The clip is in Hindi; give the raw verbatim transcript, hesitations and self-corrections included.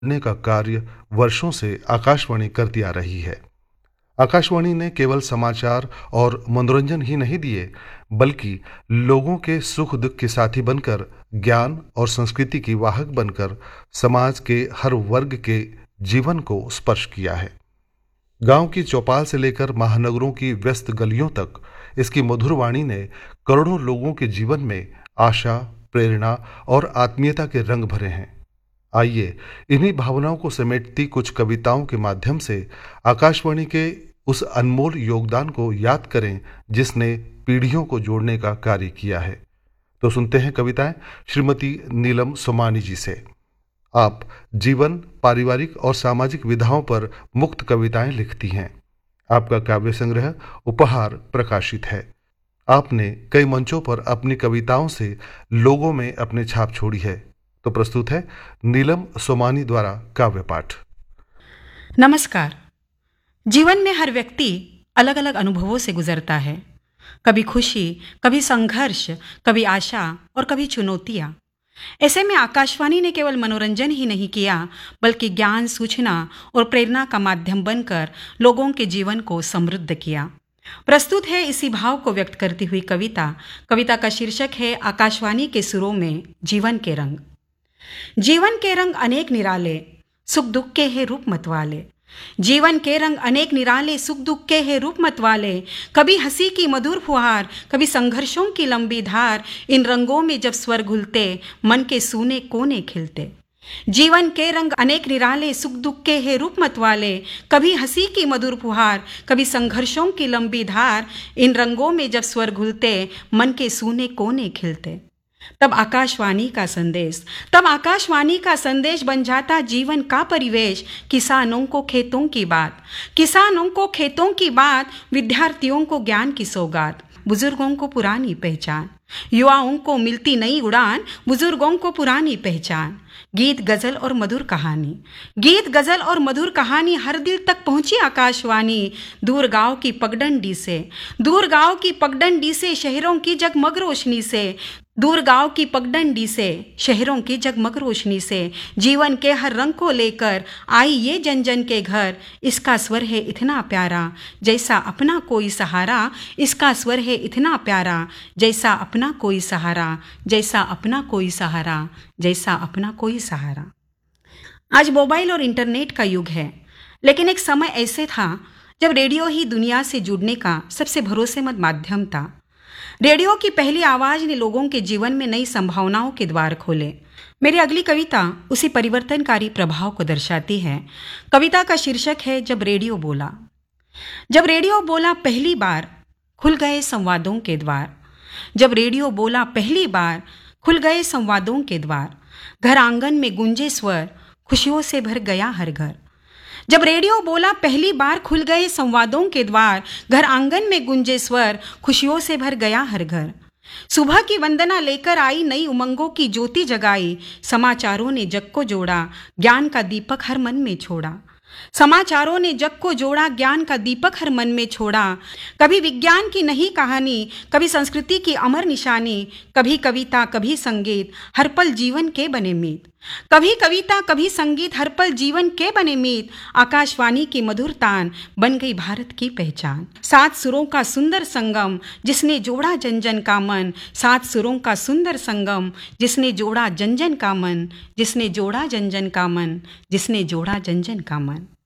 ने का कार्य वर्षों से आकाशवाणी करती आ रही है। आकाशवाणी ने केवल समाचार और मनोरंजन ही नहीं दिए, बल्कि लोगों के सुख दुख के साथी बनकर, ज्ञान और संस्कृति की वाहक बनकर समाज के हर वर्ग के जीवन को स्पर्श किया है। गांव की चौपाल से लेकर महानगरों की व्यस्त गलियों तक इसकी मधुर वाणी ने करोड़ों लोगों के जीवन में आशा, प्रेरणा और आत्मीयता के रंग भरे हैं। आइए इन्हीं भावनाओं को समेटती कुछ कविताओं के माध्यम से आकाशवाणी के उस अनमोल योगदान को याद करें जिसने पीढ़ियों को जोड़ने का कार्य किया है। तो सुनते हैं कविताएं श्रीमती नीलम सोमानी जी से। आप जीवन, पारिवारिक और सामाजिक विधाओं पर मुक्त कविताएं लिखती हैं। आपका काव्य संग्रह उपहार प्रकाशित है। आपने कई मंचों पर अपनी कविताओं से लोगों में अपनी छाप छोड़ी है। तो प्रस्तुत है नीलम सोमानी द्वारा काव्य पाठ। नमस्कार। जीवन में हर व्यक्ति अलग अलग अनुभवों से गुजरता है। कभी खुशी, कभी संघर्ष, कभी आशा और कभी चुनौतियां। ऐसे में आकाशवाणी ने केवल मनोरंजन ही नहीं किया, बल्कि ज्ञान, सूचना और प्रेरणा का माध्यम बनकर लोगों के जीवन को समृद्ध किया। प्रस्तुत है इसी भाव को व्यक्त करती हुई कविता। कविता का शीर्षक है आकाशवाणी के सुरों में जीवन के रंग। जीवन के रंग अनेक निराले, सुख दुख के है रूप मतवाले। जीवन के रंग अनेक निराले, सुख दुख के है रूप मतवाले। कभी हंसी की मधुर फुहार, कभी संघर्षों की लंबी धार। इन रंगों में जब स्वर घुलते, मन के सूने कोने खिलते। जीवन के रंग अनेक निराले, सुख दुख के है रूप मतवाले। कभी हंसी की मधुर फुहार, कभी संघर्षों की लंबी धार। इन रंगों में जब स्वर घुलते, मन के सूने कोने खिलते। तब आकाशवाणी का संदेश तब आकाशवाणी का संदेश बन जाता जीवन का परिवेश। किसानों को खेतों की बात, किसानों को खेतों की बात। विद्यार्थियों को ज्ञान की सौगात, बुजुर्गों को पुरानी पहचान। युवाओं को मिलती नई उड़ान, बुजुर्गों को पुरानी पहचान। गीत गजल और मधुर कहानी, गीत गजल और मधुर कहानी हर दिल तक पहुंची आकाशवाणी। दूर गांव की पगडंडी से, दूर गांव की पगडंडी से, शहरों की जगमग रोशनी से। दूर गांव की पगडंडी से, शहरों की जगमग रोशनी से। जीवन के हर रंग को लेकर आई ये जन जन के घर। इसका स्वर है इतना प्यारा, जैसा अपना कोई सहारा। इसका स्वर है इतना प्यारा, जैसा अपना कोई सहारा। जैसा अपना कोई सहारा, जैसा अपना कोई सहारा। आज मोबाइल और इंटरनेट का युग है, लेकिन एक समय ऐसे था जब रेडियो ही दुनिया से जुड़ने का सबसे भरोसेमंद माध्यम था। रेडियो की पहली आवाज ने लोगों के जीवन में नई संभावनाओं के द्वार खोले। मेरी अगली कविता उसी परिवर्तनकारी प्रभाव को दर्शाती है। कविता का शीर्षक है जब रेडियो बोला। जब रेडियो बोला पहली बार, खुल गए संवादों के द्वार। जब रेडियो बोला पहली बार, खुल गए संवादों के द्वार। घर आंगन में गूंजे स्वर, खुशियों से भर गया हर घर। जब रेडियो बोला पहली बार, खुल गए संवादों के द्वार। घर आंगन में गूंजे स्वर, खुशियों से भर गया हर घर। सुबह की वंदना लेकर आई, नई उमंगों की ज्योति जगाई। समाचारों ने जग को जोड़ा, ज्ञान का दीपक हर मन में छोड़ा। समाचारों ने जग को जोड़ा, ज्ञान का दीपक हर मन में छोड़ा। कभी विज्ञान की नई कहानी, कभी संस्कृति की अमर निशानी। कभी कविता, कभी संगीत, हर पल जीवन के बने मीत। कभी कविता, कभी संगीत, हर पल जीवन के बने मीत। आकाशवाणी की मधुर तान बन गई भारत की पहचान। सात सुरों का सुंदर संगम, जिसने जोड़ा जन जन का मन। सात सुरों का सुंदर संगम, जिसने जोड़ा जन जन का मन। जिसने जोड़ा जन जन का मन, जिसने जोड़ा जन जन का मन।